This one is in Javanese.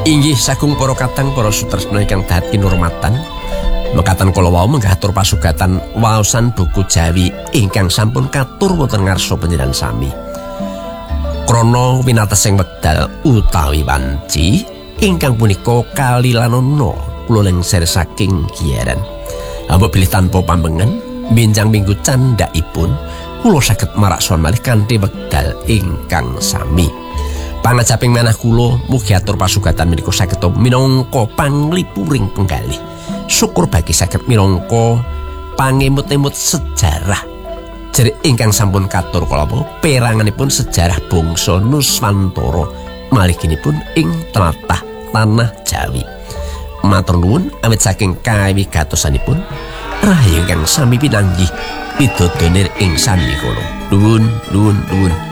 Inggih sagung para katang para sutresna ingkang dahat kinurmatan. Mekaten kala wau menggatur pasugatan waosan buku Jawi ingkang sampun katur wonten ngarsa panjenengan sami. Krana winatesing wekdal utawi wanci ingkang punika kalilanana kula lengser saking giyaran. Amba bilih tanpa pambengan benjang minggu candhaipun kula saged marakson malih kanthi wekdal ingkang sami. Pangajaping manah kula mugi atur pasugatan menika saged minangka panglipuring penggalih. Syukur bagi saged minangka pangemut-emut sejarah. Jere ingkang sampun katur kala peranganipun sejarah bangsa Nuswantara maliginipun ing tlatah tanah Jawi. Matur nuwun awit saking kawigatosanipun rahayu ingkang sami pinanggih pidodonir ing sami kala. Nuwun.